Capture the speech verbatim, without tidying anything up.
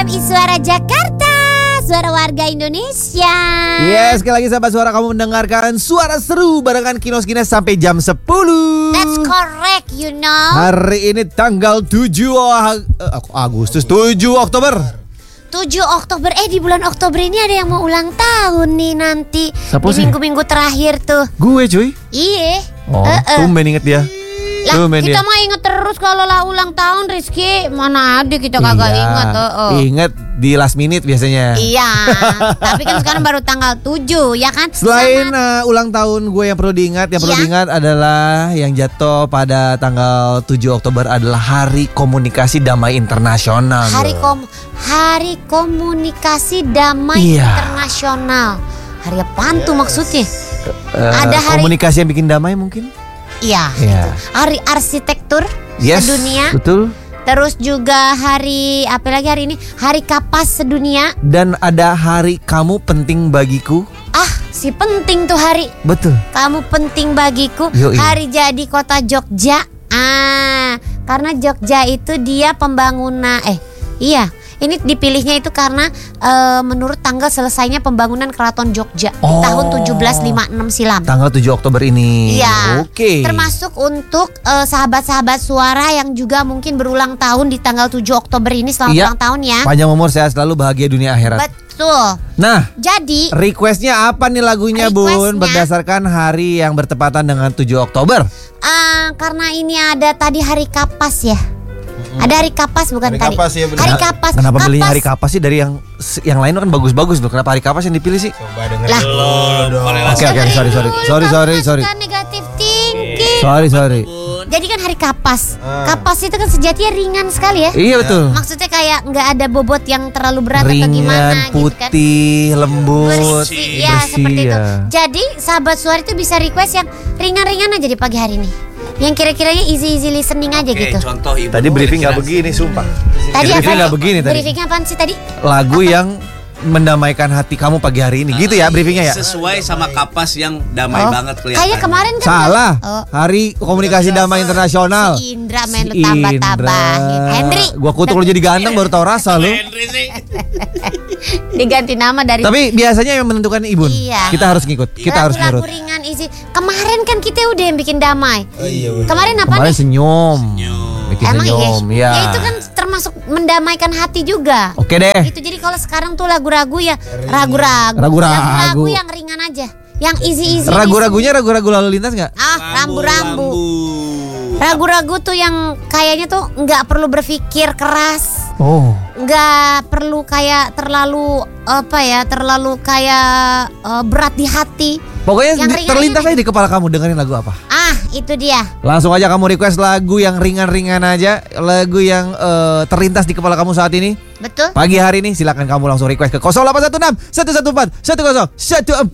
I Suara Jakarta, suara warga Indonesia. Yes, sekali lagi sahabat suara, kamu mendengarkan suara seru barengan Kinos Kines sampai jam sepuluh. That's correct, you know. Hari ini tanggal tujuh Agustus, tujuh Oktober. tujuh Oktober, eh di bulan Oktober ini ada yang mau ulang tahun nih nanti. Siapa di sih? minggu-minggu terakhir tuh. Gue cuy. Iya. Oh, Uh-uh. tumben inget dia. Lah Tumben kita dia. mah inget terus kalau lah ulang tahun Rizky. Mana ada kita kagak Iya, inget. Uh-uh. Inget di last minute biasanya. Iya. Tapi kan sekarang baru tanggal tujuh, ya kan? Selain Sama- uh, ulang tahun gue yang perlu diingat, yang perlu Iya. diingat adalah yang jatuh pada tanggal tujuh Oktober adalah Hari Komunikasi Damai Internasional. Hari kom Hari Komunikasi Damai Iya. Internasional. Hari apaan tuh maksudnya? Eh, Ada hari- komunikasi yang bikin damai mungkin? Iya. Iya. itu. Hari Arsitektur Yes, Sedunia. betul. Terus juga hari apa lagi hari ini? Hari Kapas Sedunia. Dan ada hari Kamu Penting Bagiku. Ah, si penting tuh hari. Betul. Kamu penting bagiku. Yoi. Hari jadi kota Jogja. Ah, karena Jogja itu dia pembangunan eh iya, ini dipilihnya itu karena eh, menurut tanggal selesainya pembangunan Keraton Jogja di Oh. tahun tujuh belas lima puluh enam silam. Tanggal tujuh Oktober ini. Iya. Oke. Termasuk untuk eh, sahabat-sahabat suara yang juga mungkin berulang tahun di tanggal tujuh Oktober ini. Selamat Iya. ulang tahun ya. Panjang umur, sehat selalu, bahagia dunia akhirat. Betul. Nah, Jadi requestnya apa nih lagunya, Bun? Requestnya- Berdasarkan hari yang bertepatan dengan tujuh Oktober. eh, karena ini ada tadi hari Kapas ya. Ada hari Kapas bukan Hari tadi. Kapas ya, benar. Hari Kapas. Kenapa Kapas. belinya hari Kapas sih dari yang yang lain kan bagus-bagus loh. Kenapa hari Kapas yang dipilih sih? Coba dengerin Lah. dulu dong. Oke oke, sorry sorry. Sorry sorry Kapas sorry. kan negatif thinking. Sorry sorry. Jadi kan hari Kapas. Ah. Kapas itu kan sejatinya ringan sekali ya. Iya betul. Maksudnya kayak nggak ada bobot yang terlalu berat atau gimana Ringan, gitu kan. putih, lembut, Bersih, ya seperti itu. ya. Jadi sahabat suara itu bisa request yang ringan-ringan aja di pagi hari ini. Yang kira-kiranya easy-easy listening aja gitu. Contoh ibu. Tadi briefing nggak begini, sumpah. Tadi briefing apa? nggak begini tadi. Briefingnya apaan sih tadi? Lagu yang mendamaikan hati kamu pagi hari ini, gitu ya briefingnya ya. Sesuai sama Kapas yang damai Oh, banget kelihatan. kayak kemarin kan Salah. Oh. Hari Komunikasi Damai Internasional. Si Indra main lu Si tambah-tambahin. Indra. Henry. Gua kutuk lu jadi ganteng baru tau rasa lu. Henry sih. Diganti nama dari Tapi biasanya yang menentukan Ibun. Iya. Kita harus ngikut. Kita harus lagu-lagu nurut. ringan easy. Kemarin kan kita udah yang bikin damai. Oh, iya, bener. Kemarin apa Kemarin nih? senyum. Bikin Emang senyum, iya? ya. Ya itu kan termasuk mendamaikan hati juga. Oke deh. Itu jadi kalau sekarang tuh lagu-ragu ya ragu-ragu. Ragu-ragu. Lagu-lagu yang ringan aja. Yang easy-easy. Ragu-ragunya ragu-ragu lalu lintas nggak? Ah, rambu-rambu. Ragu-ragu tuh yang kayaknya tuh nggak perlu berpikir keras. Oh. Nggak perlu kayak terlalu apa ya, terlalu kayak eh, berat di hati. Pokoknya Yang di- ringan-ringan terlintas aja di kepala kamu dengerin lagu apa. Ah, itu dia. Langsung aja kamu request lagu yang ringan-ringan aja, lagu yang eh, terlintas di kepala kamu saat ini. Betul? Pagi hari ini silakan kamu langsung request ke nol delapan satu enam satu satu empat satu nol satu empat.